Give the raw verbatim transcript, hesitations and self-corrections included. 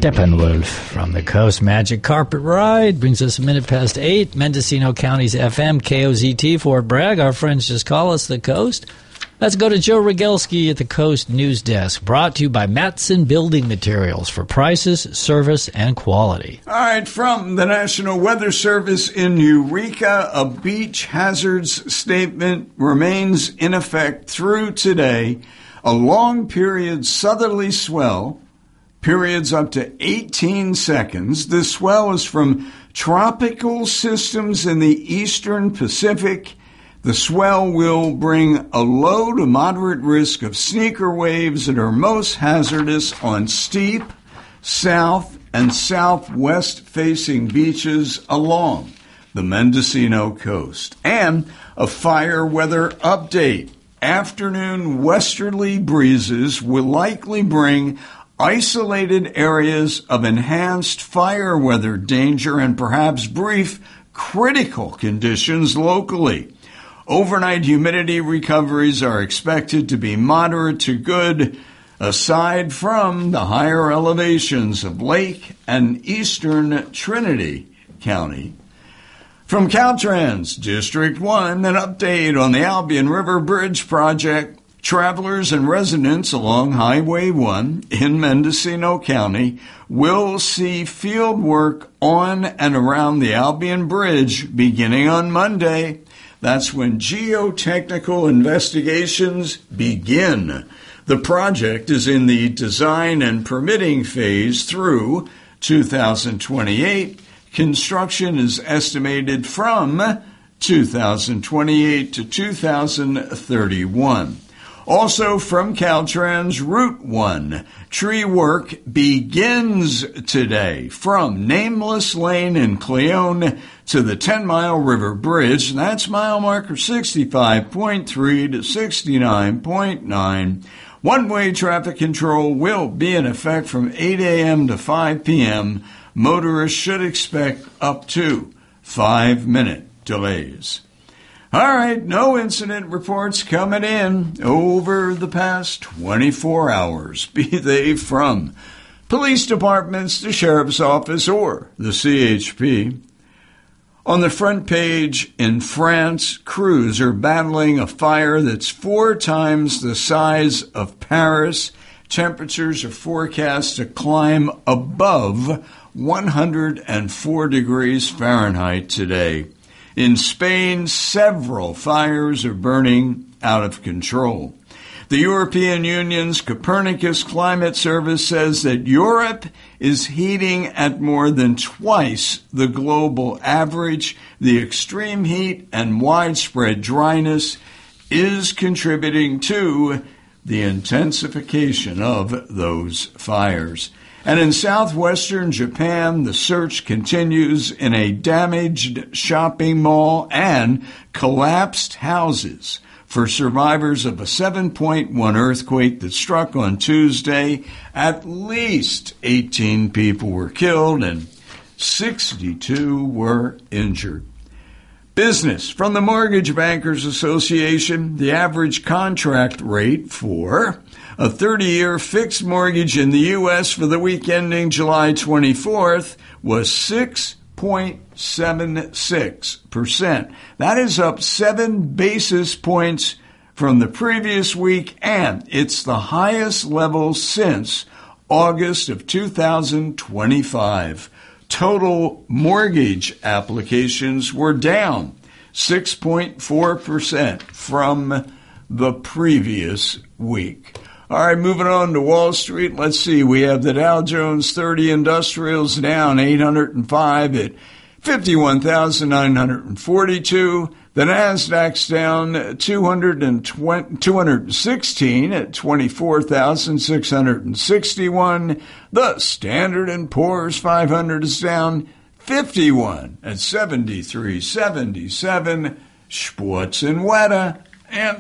Steppenwolf from the Coast. Magic Carpet Ride brings us a minute past eight. Mendocino County's F M, K O Z T, Fort Bragg. Our friends just call us the Coast. Let's go to Joe Rogelski at the Coast News Desk, brought to you by Matson Building Materials for prices, service, and quality. All right, from the National Weather Service in Eureka, a beach hazards statement remains in effect through today. A long period southerly swell, periods up to eighteen seconds. This swell is from tropical systems in the eastern Pacific. The swell will bring a low to moderate risk of sneaker waves that are most hazardous on steep, south, and southwest-facing beaches along the Mendocino coast. And a fire weather update. Afternoon westerly breezes will likely bring isolated areas of enhanced fire weather danger and perhaps brief critical conditions locally. Overnight humidity recoveries are expected to be moderate to good, aside from the higher elevations of Lake and eastern Trinity County. From Caltrans, District one, an update on the Albion River Bridge project. Travelers and residents along Highway one in Mendocino County will see field work on and around the Albion Bridge beginning on Monday. That's when geotechnical investigations begin. The project is in the design and permitting phase through two thousand twenty-eight. Construction is estimated from two thousand twenty-eight to two thousand thirty-one. Also from Caltrans, Route one, tree work begins today from Nameless Lane in Cleone to the ten-mile River Bridge. That's mile marker sixty-five point three to sixty-nine point nine. One-way traffic control will be in effect from eight a.m. to five p.m. Motorists should expect up to five-minute delays. All right, no incident reports coming in over the past twenty-four hours, be they from police departments, the sheriff's office, or the C H P. On the front page in France, crews are battling a fire that's four times the size of Paris. Temperatures are forecast to climb above one hundred four degrees Fahrenheit today. In Spain, several fires are burning out of control. The European Union's Copernicus Climate Service says that Europe is heating at more than twice the global average. The extreme heat and widespread dryness is contributing to the intensification of those fires. And in southwestern Japan, the search continues in a damaged shopping mall and collapsed houses for survivors of a seven point one earthquake that struck on Tuesday. At least eighteen people were killed and sixty-two were injured. Business. From the Mortgage Bankers Association, the average contract rate for a thirty-year fixed mortgage in the U S for the week ending July twenty-fourth was six point seven six percent. That is up seven basis points from the previous week, and it's the highest level since August of two thousand twenty-five. Total mortgage applications were down six point four percent from the previous week. All right, moving on to Wall Street. Let's see. We have the Dow Jones thirty Industrials down eight hundred five at fifty-one thousand nine hundred forty-two. The Nasdaq's down two hundred twenty, two hundred sixteen at twenty-four thousand six hundred sixty-one. The Standard and Poor's five hundred is down fifty-one at seventy-three seventy-seven. Sports and Weather. And